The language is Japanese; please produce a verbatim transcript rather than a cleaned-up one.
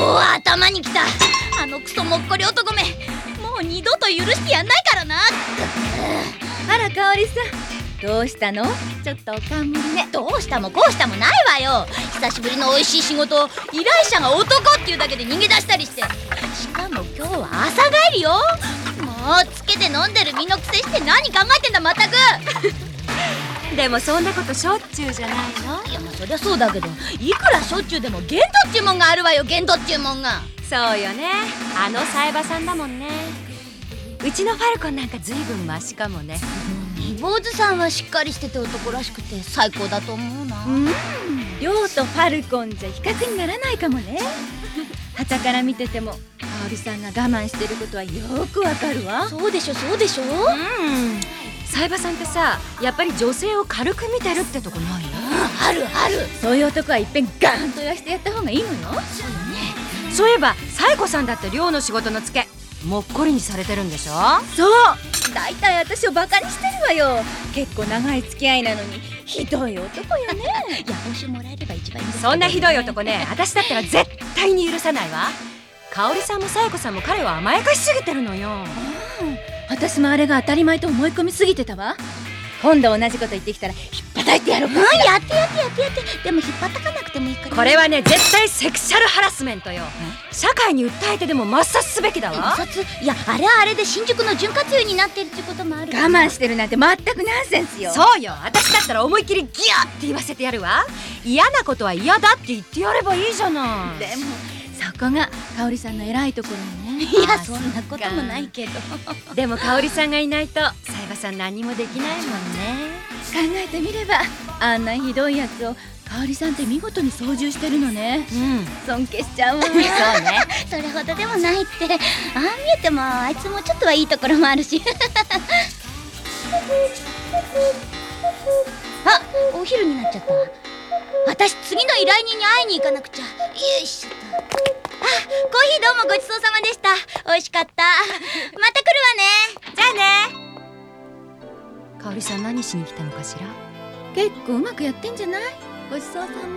おー、頭にきた。あのクソもっこり男め、もう二度と許してやんないからな。 あら、香織さん、どうしたの？ちょっとおかんむりね。 どうしたもこうしたもないわよ。久しぶりの美味しい仕事を依頼者が男っていうだけで逃げ出したりして、しかも今日は朝帰りよ。もうつけて飲んでる身のくせして何考えてんだまったく。 でもそんなことしょっちゅうじゃないの？ いや、まあそりゃそうだけど、いくらしょっちゅうでも限度っちゅうもんがあるわよ。限度っちゅうもんが。 そうよね、あのサイバさんだもんね。うちのファルコンなんかずいぶんマシかもね。 坊主さんはしっかりしてて男らしくて最高だと思うな。 うん、亮とファルコンじゃ比較にならないかもね。傍から見てても香織さんが我慢してることはよくわかるわ。 そうでしょそうでしょ。うん、 サイバさんってさ、やっぱり女性を軽く見てるってとこない？ あるある。 そういう男はいっぺんガーンと言わしてやった方がいいのよ。 そうよね。 そういえばサイコさんだって寮の仕事のツケもっこりにされてるんでしょ？ そう、だいたい私をバカにしてるわよ。結構長い付き合いなのにひどい男よね。 いや、報酬もらえれば一番いいんですけどね。 そんなひどい男ね、私だったら絶対に許さないわ。香織さんもサイコさんも彼を甘やかしすぎてるのよ。 うん、私もあれが当たり前と思い込みすぎてたわ。今度同じこと言ってきたらひっぱたいてやろうか。 うん、やってやってやってやって。でも引っ張ったかなくてもいいから。 これはね、絶対セクシャルハラスメントよ。社会に訴えてでも抹殺すべきだわ。 抹殺？いや、あれはあれで新宿の潤滑油になってるってこともあるから。 我慢してるなんて全くナンセンスよ。 そうよ、私だったら思いっきりギャーって言わせてやるわ。嫌なことは嫌だって言ってやればいいじゃない。 でもそこが香織さんの偉いところよね。 いや、そんなこともないけど。 でも香織さんがいないとサイバさん何もできないもんね。 考えてみればあんなひどいやつを香織さんって見事に操縦してるのね。 うん、 尊敬しちゃうわ。 そうね。 それほどでもないって。ああ見えてもあいつもちょっとはいいところもあるし。あ、お昼になっちゃった。私次の依頼人に会いに行かなくちゃ。よいしょっと。あ、コーヒーどうもごちそうさまでした。美味しかった。また来るわね。 じゃあね。香織さん何しに来たのかしら？ 結構うまくやってんじゃない？ごちそうさま。